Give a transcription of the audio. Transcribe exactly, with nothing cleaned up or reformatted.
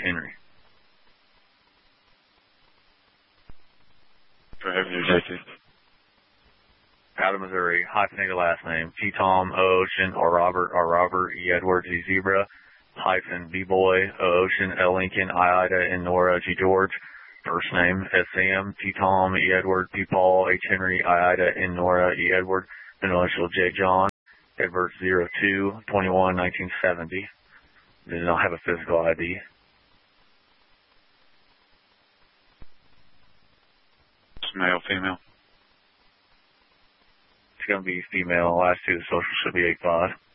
Henry. Go ahead with your J T. Out of Missouri, hyphenated last name, T Tom, O Ocean, R Robert, R Robert, E Edward, Z Zebra, hyphen B Boy, O Ocean, L Lincoln, I Ida, N Nora, G George. First name, S Sam, T Tom, E Edward, P Paul, H Henry, I Ida, N Nora, E Edward, initial J John, Edward zero two, twenty-one, nineteen seventy. Did not have a physical I D. Male, female? It's going to be female. Last two of the social should be eight five.